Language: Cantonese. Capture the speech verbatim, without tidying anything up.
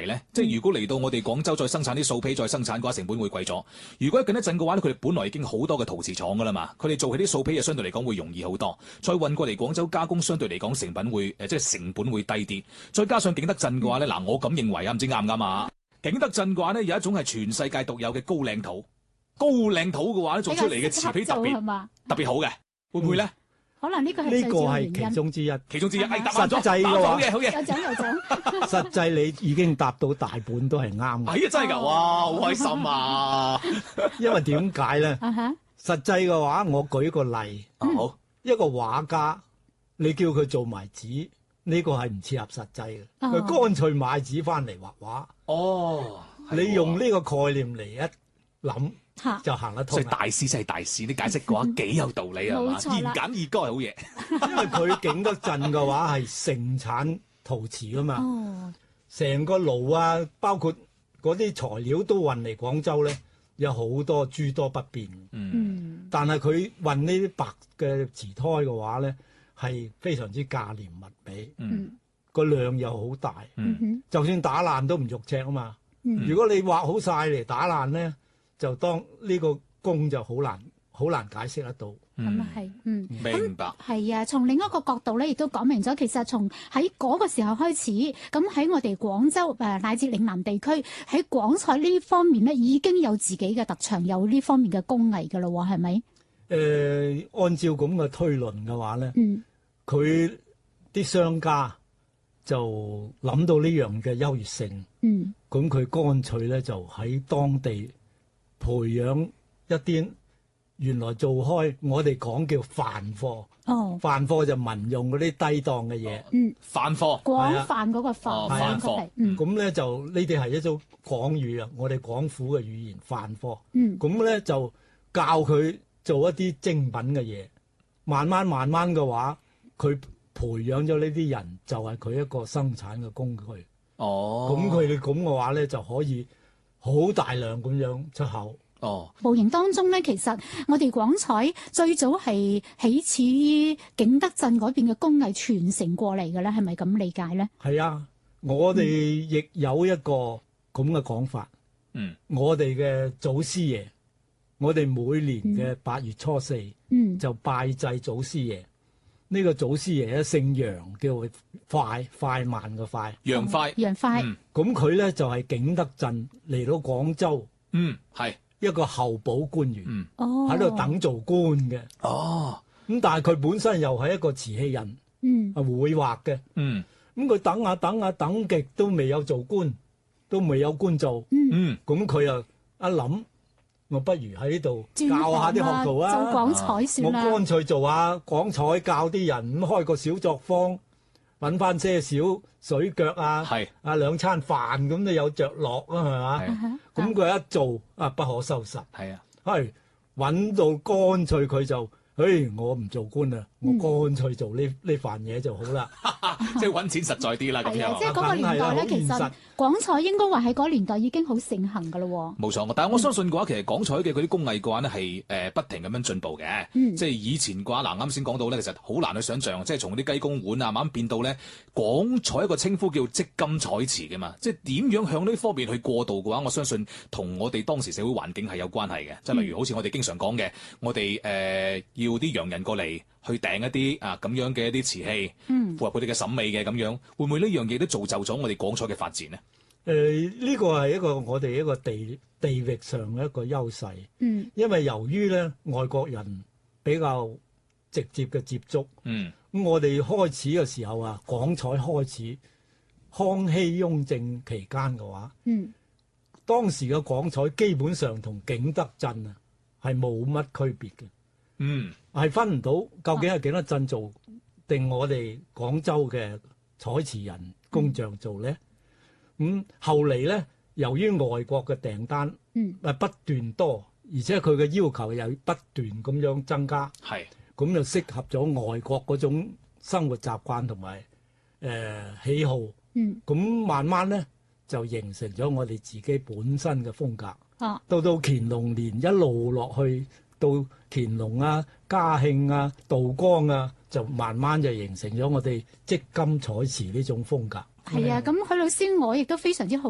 題咧？即係如果嚟到我哋廣州再生產啲素坯再生產嘅話，成本會貴咗。如果喺景德鎮嘅話咧，佢哋本來已經好多嘅陶瓷廠噶啦嘛，佢哋做起啲素坯嘢相對嚟講會容易好多，再運過嚟廣州加工，相對嚟講成品會誒即係成本會低啲。再加上景德鎮嘅話咧，嗱、嗯、我咁認為啊，唔知啱唔啱啊？景德鎮嘅話咧有一種係全世界獨有嘅高嶺土，高嶺土嘅話咧做出嚟嘅瓷坯特別特別好嘅，會唔會咧？嗯可能呢個係呢個係其中之一， 其中之一。係實際嘅話， 好嘢，好嘢， 有獎有獎。 實際你已經答到大半都係啱嘅。 係啊，真係㗎，哇，好開心啊！ 因為點解咧？實際嘅話，我舉個例， 好一個畫家，你叫佢做埋紙，呢個係唔切合實際嘅。佢乾脆買紙翻嚟畫畫。 哦， 你用呢個概念嚟一諗。就行得通。 所以大師真係大師，你解釋嘅話幾有道理啊嘛，言簡意賅係好嘢。 因為佢景德鎮嘅話係盛產陶瓷噶嘛，成、哦、個爐啊，包括嗰啲材料都運嚟廣州咧，有好多諸多不便。嗯，但係佢運呢啲白嘅瓷胎嘅話咧，係非常之價廉物美。嗯，個量又好大。嗯，就算打爛都唔肉赤啊嘛。嗯，如果你畫好晒嚟打爛咧，就當呢個工就好難好難解釋得到。 咁啊係，嗯， 明白。 係啊，從另一個角度咧，亦都講明咗，其實從喺嗰個時候開始，咁喺我哋廣州誒乃至嶺南地區喺廣彩呢方面咧，已經有自己嘅特長，有呢方面嘅工藝㗎咯喎，係咪？誒、 呃，按照咁嘅推論嘅話咧， 嗯， 佢啲商家就諗到呢樣嘅優越性， 嗯， 咁佢乾脆咧就喺當地培養一啲原來做開我哋講叫泛貨， 哦， 泛貨就民用嗰啲低檔嘅嘢， 嗯， 泛貨， 廣泛嗰個泛， 泛貨， 嗯， 咁咧就呢啲係一種廣語啊，我哋廣府嘅語言泛貨， 嗯， 咁咧就教佢做一啲精品嘅嘢，慢慢慢慢嘅話，佢培養咗呢啲人，就係佢一個生產嘅工具， 哦， 咁佢哋咁嘅話咧就可以好大量咁樣出口。 哦， 無形當中咧，其實我哋廣彩最早係起始於景德鎮嗰邊嘅工藝傳承過嚟嘅咧，係咪咁理解咧？ 係啊，我哋亦有一個咁嘅講法。 嗯， 我哋嘅祖師爺，我哋每年嘅八月初四， 嗯， 就拜祭祖師爺。呢、這個祖師爺咧姓楊，叫佢快快慢嘅快， 楊快， 楊快。 咁佢咧就係、是、景德鎮嚟到廣州， 嗯，係。 一個候補官員，喺度、 哦、 等做官嘅。 哦， 咁但係佢本身又係一個瓷器人， 嗯， 係會畫嘅。 嗯， 咁佢等下等下等極都未有做官，都未有官做。 嗯， 咁佢又一諗，我不如喺呢度教下啲學徒啊， 做廣彩算啦。 我乾脆做下廣彩，教啲人咁開個小作坊，揾翻些少水腳啊， 係啊兩餐飯咁都有着落啊，係嘛？咁佢一做啊，不可收拾。 係啊， 係揾到乾脆佢就，誒我唔做官啦，我乾脆做呢呢飯嘢就好啦。 即係揾錢實在啲啦，咁樣。 即係嗰個年代咧，其實廣彩應該話喺嗰個年代已經好盛行㗎咯喎。 冇錯，但係我相信嘅話，其實廣彩嘅嗰啲工藝嘅話呢，係誒不停咁樣進步嘅。 嗯、 即係以前嘅話，嗱啱先講到呢，其實好難去想像，即係從啲雞公碗啊，慢慢變到呢廣彩一個稱呼叫織金彩瓷嘅嘛。即係點樣向呢方面去過渡嘅話，我相信同我哋當時社會環境係有關係嘅。即係、嗯、例如好似我哋經常講嘅，我哋誒、呃、要啲洋人過嚟去訂一啲啊咁樣嘅一啲瓷器， 嗯、 符合佢哋嘅審美嘅咁樣，會唔會呢樣嘢都造就咗我哋廣彩嘅發展呢？ 誒、呃、呢、這個係一個我哋一個地地域上嘅一個優勢， 嗯， 因為由於咧外國人比較直接嘅接觸， 嗯， 咁我哋開始嘅時候啊，廣彩開始康熙雍正期間嘅話， 嗯， 當時嘅廣彩基本上同景德鎮啊係冇乜區別嘅， 嗯， 係分唔到究竟係景德鎮做定我哋廣州嘅彩瓷人工匠做咧。咁、嗯、後嚟咧，由於外國嘅訂單嗯誒不斷多，而且佢嘅要求又不斷咁樣增加， 係咁就適合咗外國嗰種生活習慣同埋誒喜好。 嗯， 咁慢慢咧就形成咗我哋自己本身嘅風格。 啊， 到到乾隆年一路落去，到乾隆啊、嘉慶啊、道光啊，就慢慢就形成咗我哋織金彩瓷呢種風格。 係啊，咁許老師我亦都非常之好